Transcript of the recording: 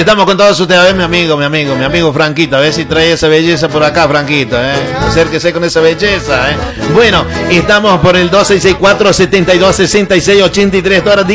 estamos con todos ustedes. A ver, mi amigo Franquito, a ver si trae esa belleza por acá, Franquito, acérquese con esa belleza, Bueno, estamos por el 2664-7266-83 horas.